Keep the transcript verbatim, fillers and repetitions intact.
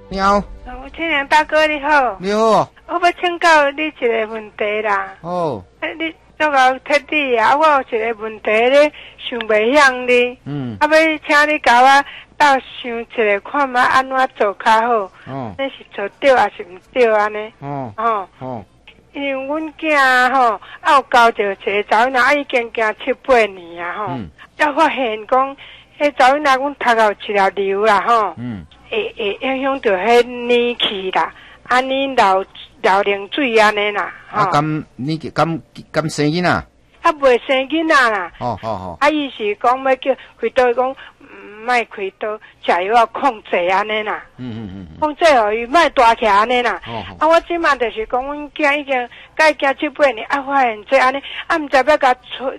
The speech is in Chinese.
你好， 我青年大哥你好， 你好， 我要请教你一个问题啦。 哦， 你做个特地啊，我有一个问题咧，想袂晓你。 嗯， 啊，要请你教我倒想一下，看嘛安怎做较好。 哦， 你是做对还是毋对安尼？ 哦， 哦， 哦， 因为阮囝吼，啊有交着一个查某囡仔，已经行七八年啊吼， 嗯， 才发现讲，迄查某囡仔阮头壳有一条瘤啦吼。 嗯。 会会影响到迄年气啦，安尼流流冷水安尼啦，吼。 啊，咁你咁咁生囡仔？ 啊，袂生囡仔啦。 哦哦哦。 啊，伊是讲要叫开刀，讲唔莫开刀，食药要控制安尼啦。 嗯嗯嗯。 控制互伊莫大起安尼啦。 哦。 啊，我即满就是讲，阮囝已经甲伊行七八年，啊，发现这安尼，啊，毋知要甲